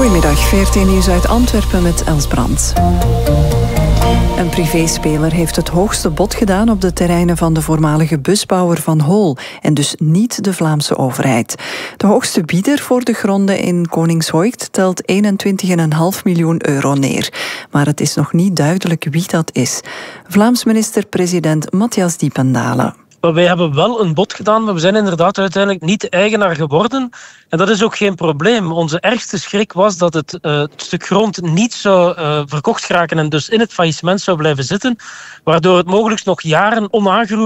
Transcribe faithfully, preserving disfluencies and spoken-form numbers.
Goedemiddag, V R T Nieuws uit Antwerpen met Els Brandt. Een privéspeler heeft het hoogste bod gedaan op de terreinen van de voormalige busbouwer Van Hool en dus niet de Vlaamse overheid. De hoogste bieder voor de gronden in Koningshoigt telt eenentwintig komma vijf miljoen euro neer. Maar het is nog niet duidelijk wie dat is. Vlaams minister-president Matthias Diependalen. Wij hebben wel een bod gedaan, maar we zijn inderdaad uiteindelijk niet de eigenaar geworden. En dat is ook geen probleem. Onze ergste schrik was dat het, uh, het stuk grond niet zou uh, verkocht geraken en dus in het faillissement zou blijven zitten, waardoor het mogelijk nog jaren onaangeroerd